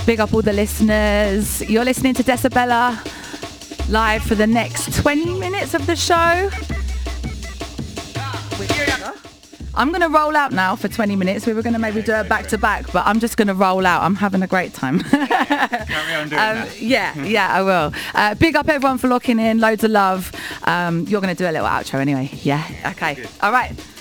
Big up all the listeners. You're listening to Decibella live for the next 20 minutes of the show. I'm going to roll out now for 20 minutes. We were going to maybe do it back to back, but I'm just going to roll out. I'm having a great time. Carry on doing that. Yeah, I will. Big up everyone for locking in. Loads of love. You're going to do a little outro anyway. Yeah? Okay. All right.